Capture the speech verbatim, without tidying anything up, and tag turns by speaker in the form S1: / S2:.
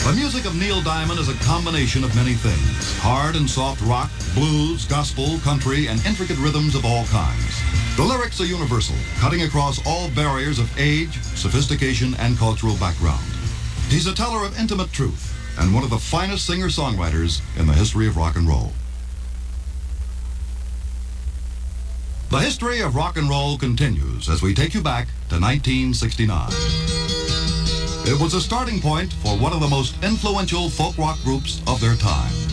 S1: The music of Neil Diamond is a combination of many things. Hard and soft rock, blues, gospel, country, and intricate rhythms of all kinds. The lyrics are universal, cutting across all barriers of age, sophistication, and cultural background. He's a teller of intimate truth and one of the finest singer-songwriters in the history of rock and roll. The history of rock and roll continues as we take you back to nineteen sixty-nine. It was a starting point for one of the most influential folk rock groups of their time.